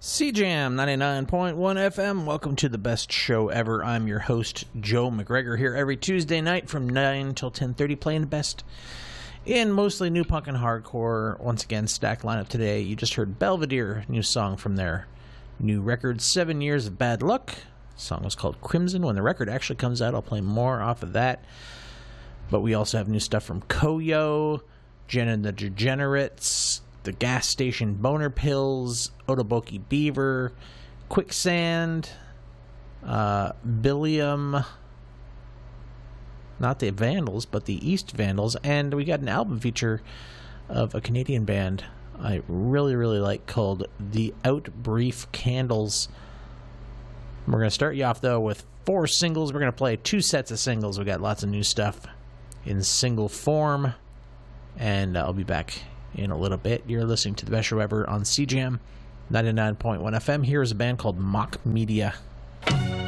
CJAM 99.1 FM. Welcome to the best show ever. I'm your host, Joe McGregor, here every Tuesday night from 9 till 10:30, playing the best in mostly new punk and hardcore. Once again, stacked lineup today. You just heard Belvedere, new song from their new record, 7 Years of Bad Luck. The song was called Crimson. When the record actually comes out, I'll play more off of that. But we also have new stuff from Koyo, Jen and the Degenerates, The Gas Station Boner Pills, Otoboki Beaver, Quicksand, Billiam, not the Vandals, but the East Vandals, and we got an album feature of a Canadian band I really like called The Outbrief Candles. We're going to start you off, though, with 4 singles. We're going to play 2 sets of singles. We got lots of new stuff in single form, and I'll be back in a little bit. You're listening to the best show ever on CJAM 99.1 FM. Here's a band called Mock Media.